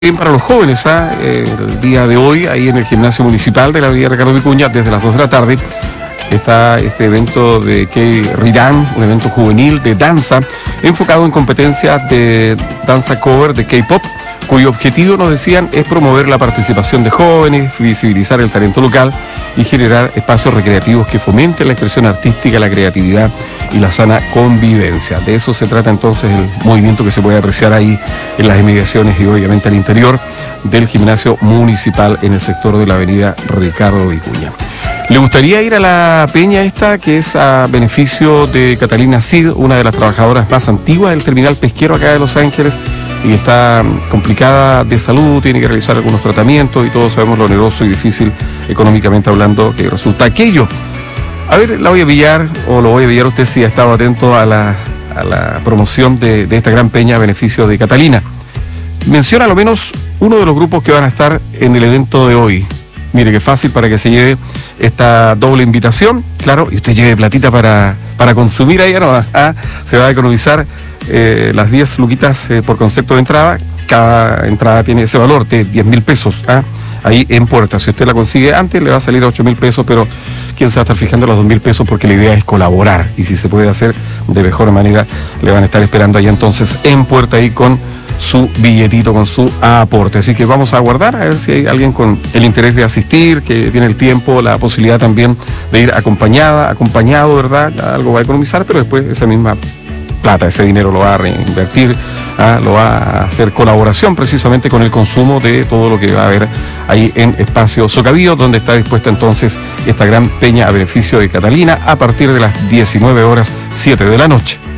Bien para los jóvenes, el día de hoy, ahí en el gimnasio municipal de la avenida Ricardo Vicuña, desde las 2 de la tarde, está este evento de K-Rirán, un evento juvenil de danza, enfocado en competencias de danza cover de K-pop, cuyo objetivo, nos decían, es promover la participación de jóvenes, visibilizar el talento local y generar espacios recreativos que fomenten la expresión artística, la creatividad y la sana convivencia. De eso se trata entonces el movimiento que se puede apreciar ahí en las inmediaciones y obviamente al interior del gimnasio municipal en el sector de la avenida Ricardo Vicuña. ¿Le gustaría ir a la peña esta, que es a beneficio de Catalina Cid, una de las trabajadoras más antiguas del terminal pesquero acá de Los Ángeles, y está complicada de salud, tiene que realizar algunos tratamientos y todos sabemos lo oneroso y difícil económicamente hablando que resulta aquello? A ver, la voy a pillar, o lo voy a pillar usted si ha estado atento a la promoción de esta gran peña a beneficio de Catalina. Menciona al menos uno de los grupos que van a estar en el evento de hoy. Mire qué fácil para que se lleve esta doble invitación, claro, y usted lleve platita para consumir ahí, ¿no? Se va a economizar las 10 luquitas por concepto de entrada. Cada entrada tiene ese valor de 10.000 pesos, ahí en puerta. Si usted la consigue antes, le va a salir a 8.000 pesos, pero quién se va a estar fijando los 2.000 pesos, porque la idea es colaborar, y si se puede hacer de mejor manera, le van a estar esperando allá entonces en puerta ahí con su billetito, con su aporte. Así que vamos a aguardar a ver si hay alguien con el interés de asistir, que tiene el tiempo, la posibilidad también de ir acompañado, ¿verdad? Algo va a economizar, pero después esa misma plata, ese dinero lo va a reinvertir, lo va a hacer colaboración precisamente con el consumo de todo lo que va a haber ahí en Espacio Socavío, donde está dispuesta entonces esta gran peña a beneficio de Catalina a partir de las 19 horas 7 de la noche.